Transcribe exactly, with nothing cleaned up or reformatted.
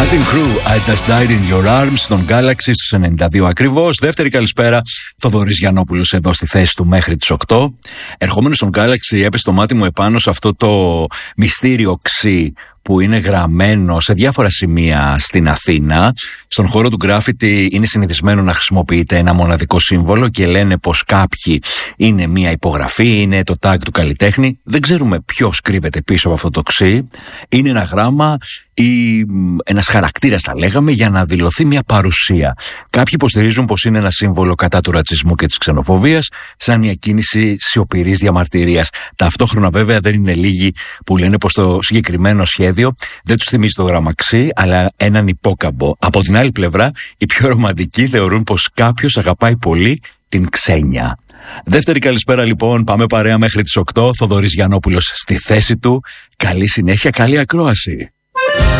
Cutting Crew, I Just Died in Your Arms, στον Galaxy στους ενενήντα δύο ακριβώς. Δεύτερη καλησπέρα, Θοδωρής Γιαννόπουλος εδώ στη θέση του μέχρι τις οκτώ. Ερχόμενος στον Galaxy έπεσε το μάτι μου επάνω σε αυτό το μυστήριο ξύ που είναι γραμμένο σε διάφορα σημεία στην Αθήνα. Στον χώρο του γκράφιτι είναι συνηθισμένο να χρησιμοποιείται ένα μοναδικό σύμβολο και λένε πως κάποιοι είναι μια υπογραφή, είναι το tag του καλλιτέχνη. Δεν ξέρουμε ποιος κρύβεται πίσω από αυτό το ξύ. Είναι ένα γράμμα ή ένας χαρακτήρας θα λέγαμε για να δηλωθεί μια παρουσία. Κάποιοι υποστηρίζουν πως είναι ένα σύμβολο κατά του ρατσισμού και της ξενοφοβίας, σαν μια κίνηση σιωπηρής διαμαρτυρίας. Ταυτόχρονα βέβαια δεν είναι λίγοι που λένε πως το συγκεκριμένο σχέδιο δεν τους θυμίζει το γράμμα ξύ, αλλά έναν υπόκαμπο. Από την άλλη πλευρά, οι πιο ρομαντικοί θεωρούν πως κάποιος αγαπάει πολύ την ξένια. Δεύτερη καλησπέρα λοιπόν, πάμε παρέα μέχρι τις οκτώ. Θοδωρής Γιαννόπουλος στη θέση του. Καλή συνέχεια, καλή ακρόαση.